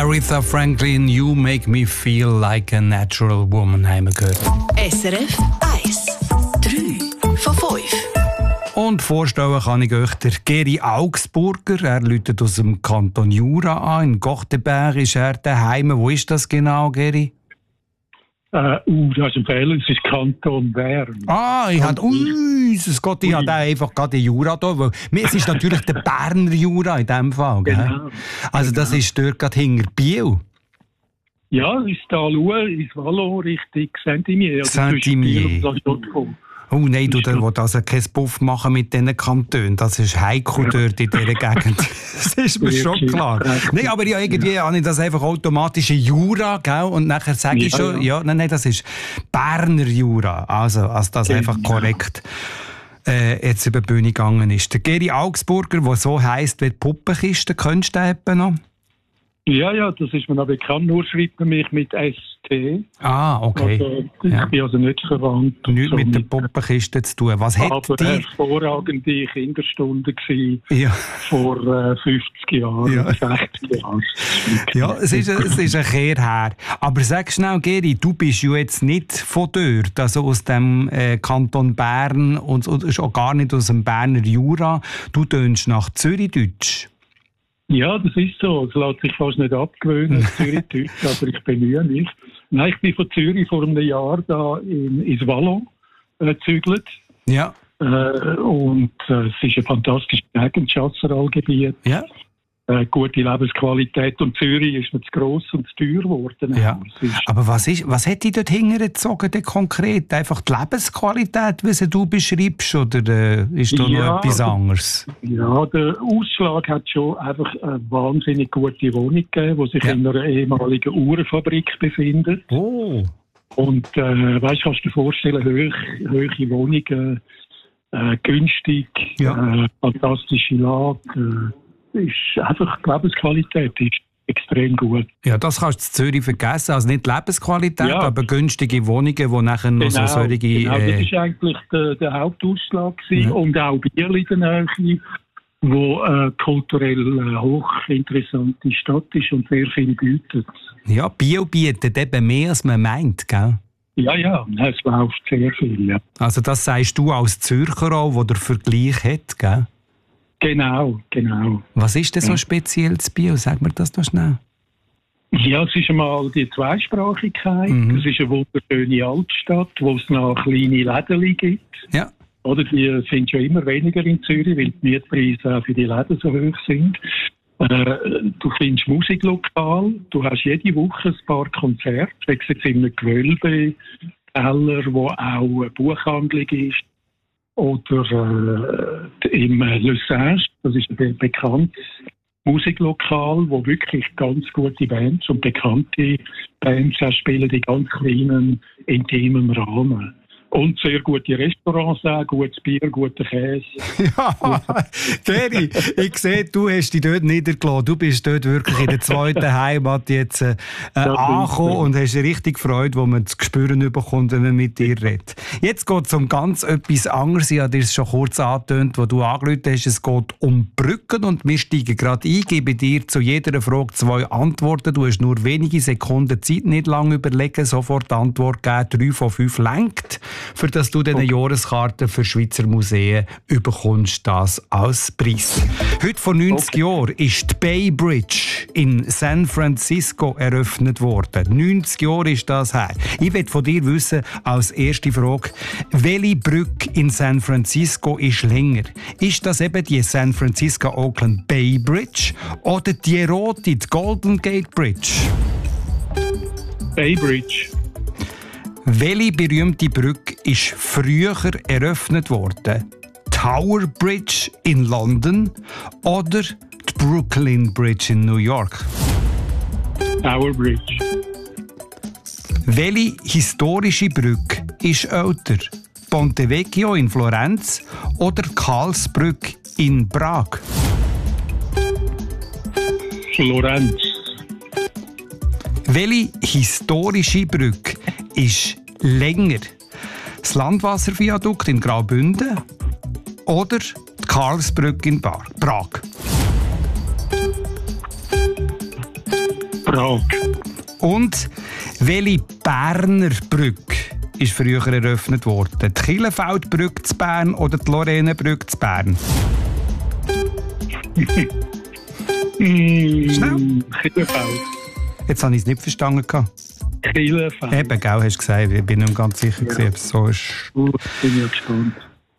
Aretha Franklin, You Make Me Feel Like a Natural Woman, haben wir gehört. SRF 1. 3 von 5. Und vorstellen kann ich euch den Geri Augsburger. Er läutet aus dem Kanton Jura an. In Gorteberg ist er daheim. Wo ist das genau, Geri? Das ist ein Fehler, es ist Kanton Bern. Ich habe einfach gerade den Jura da. Weil, es ist natürlich der Berner Jura in diesem Fall. Gell? Genau. Also das ist dort gerade hinter Biel. Ja, es ist da ins Vallon Richtung Saint-Imier. Saint-Imier. Oh nein, du willst also keinen Puff machen mit diesen Kantonen. Das ist heikel dort in dieser Gegend. Das ist mir schon klar. Nein, aber ja, irgendwie habe ich das einfach automatisch in Jura, gell? Und nachher sage ich schon, nein, das ist Berner Jura. Also das einfach korrekt jetzt über die Bühne gegangen ist. Der Geri Augsburger, der so heisst wie die Puppenkiste, kennst du den etwa noch? Ja, das ist mir noch bekannt. Nur schreibt man mich mit ST. Okay. Also, ich bin also nicht verwandt. Nichts so mit der Puppenkiste zu tun. Was hat aber hervorragende Kinderstunde gewesen vor 50 Jahren, 60 Jahren. Ja, es ist ein Kehr her. Aber sag schnell, Geri, du bist ja jetzt nicht von dort, also aus dem Kanton Bern und auch gar nicht aus dem Berner Jura. Du tönst nach Zürichdeutsch. Ja, das ist so. Es lässt sich fast nicht abgewöhnen, Zürichdeutsch, aber ich bemühe mich. Nein, ich bin von Zürich vor einem Jahr da ins Vallon gezügelt. Ja. Und es ist eine fantastische Gegend, Chasseralgebiet. Ja. Gute Lebensqualität. Und Zürich ist mir zu gross und zu teuer geworden. Ja. Aber was hat dich dort hingezogen denn konkret? Einfach die Lebensqualität, wie sie du beschreibst? Oder ist da noch etwas anderes? Ja, der Ausschlag hat schon einfach eine wahnsinnig gute Wohnung gegeben, die sich in einer ehemaligen Uhrenfabrik befindet. Oh. Und kannst du dir vorstellen, hohe Wohnungen, günstig, fantastische Lage. Ist einfach die Lebensqualität ist extrem gut. Ja, das kannst du in Zürich vergessen. Also nicht Lebensqualität, aber günstige Wohnungen, die nachher noch so solche... Genau, das war eigentlich der Hauptausschlag. Und auch Biel in der Nähe, wo kulturell hochinteressante Stadt ist und sehr viel bietet. Ja, Biel bietet eben mehr, als man meint, gell? Ja, es läuft sehr viel, ja. Also das sagst du als Zürcher auch, der den Vergleich hat, gell? Genau. Was ist denn so speziell zu Biel? Sag mir das doch schnell. Ja, es ist einmal die Zweisprachigkeit. Es ist eine wunderschöne Altstadt, wo es noch kleine Läden gibt. Ja. Oder die sind schon immer weniger in Zürich, weil die Mietpreise auch für die Läden so hoch sind. Du findest Musiklokal. Du hast jede Woche ein paar Konzerte. Du siehst in einem Gewölbe, Keller, wo auch eine Buchhandlung ist. Oder im Le Singe, das ist ein bekanntes Musiklokal, wo wirklich ganz gute Bands und bekannte Bands auch spielen, in ganz kleinen, intimen Rahmen. Und sehr gute Restaurants auch, gutes Bier, guter Käse. Ja, Geri, ich sehe, du hast dich dort niedergelassen. Du bist dort wirklich in der zweiten Heimat jetzt angekommen und hast richtig Freude, wo man das Gespüren bekommt, wenn man mit dir redet. Jetzt geht es um ganz etwas anderes. Ich habe dir es schon kurz angetönt, wo du angerufen hast. Es geht um Brücken und wir steigen gerade ein. Ich gebe dir zu jeder Frage 2 Antworten. Du hast nur wenige Sekunden Zeit, nicht lange überlegen, sofort die Antwort geben. 3 von 5 lenkt. Für das du eine Jahreskarte für Schweizer Museen bekommst, das als Preis. Heute vor 90 Jahren ist die Bay Bridge in San Francisco eröffnet worden. 90 Jahre ist das her. Ich will von dir wissen, als erste Frage, welche Brücke in San Francisco ist länger? Ist das eben die San Francisco-Oakland Bay Bridge oder die rote, die Golden Gate Bridge? Bay Bridge. Welche berühmte Brücke ist früher eröffnet worden? Tower Bridge in London oder die Brooklyn Bridge in New York? Tower Bridge. Welche historische Brücke ist älter? Ponte Vecchio in Florenz oder Karlsbrücke in Prag? Florenz. Welche historische Brücke ist länger? Das Landwasserviadukt in Graubünden oder die Karlsbrücke in Prag? Prag. Und welche Berner Brücke ist früher eröffnet worden? Die Kielenfeldbrücke zu Bern oder die Lorrainebrücke zu Bern? Schnell. Kielenfeld. Jetzt habe ich es nicht verstanden. Kielenfeld. Eben, genau, hast du gesagt. Ich bin nicht ganz sicher, Ja. ob es so ist. Bin ich gespannt.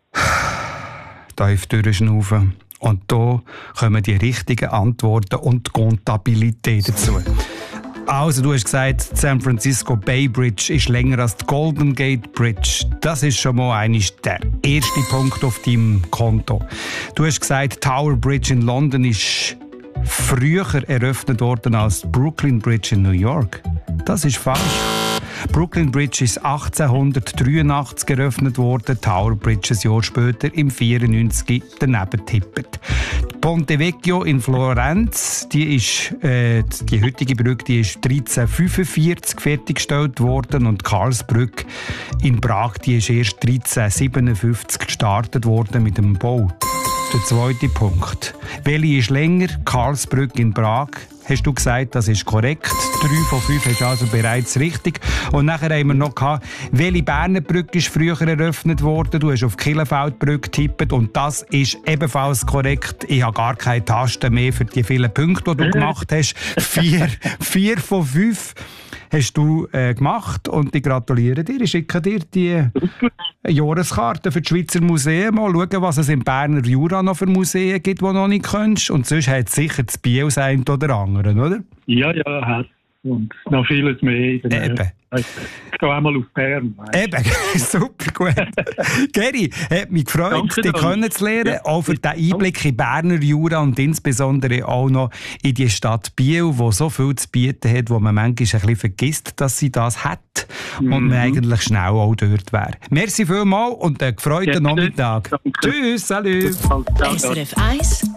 Tief durchschnaufen. Und da kommen die richtigen Antworten und die Kontabilität dazu. Also, du hast gesagt, die San Francisco Bay Bridge ist länger als die Golden Gate Bridge. Das ist schon mal der erste Punkt auf deinem Konto. Du hast gesagt, die Tower Bridge in London ist früher eröffnet worden als die Brooklyn Bridge in New York. Das ist falsch. Brooklyn Bridge ist 1883 eröffnet worden, Tower Bridge ein Jahr später im 94 daneben tippet. Ponte Vecchio in Florenz, die heutige Brücke, die ist 1345 fertiggestellt worden und Karlsbrücke in Prag, die ist erst 1357 gestartet worden mit dem Bau. Der zweite Punkt. Welche ist länger? Karlsbrücke in Prag. Hast du gesagt, das ist korrekt. 3 von 5 hast du also bereits richtig. Und nachher haben wir noch gehabt, welche Berner Brücke ist früher eröffnet worden? Du hast auf die Kielenfeldbrücke getippt und das ist ebenfalls korrekt. Ich habe gar keine Tasten mehr für die vielen Punkte, die du gemacht hast. 4 von 5 hast du gemacht und ich gratuliere dir. Ich schicke dir die Jahreskarte für die Schweizer Museen. Mal schauen, was es im Berner Jura noch für Museen gibt, die du noch nicht kennst. Und sonst hat es sicher das Biel das eine oder andere, oder? Ja, hat. Und noch vieles mehr. Eben. Ich gehe einmal auf Bern. Eben, super gut. Geri, hat mich gefreut, Danke, dich danke. kennenzulernen. Ja. Auch für den Einblick in Berner Jura und insbesondere auch noch in die Stadt Biel, die so viel zu bieten hat, wo man manchmal ein bisschen vergisst, dass sie das hat und man eigentlich schnell auch dort wäre. Merci vielmals und einen gefreuten Ja, Nachmittag. danke. Tschüss, salut. Ciao. SRF 1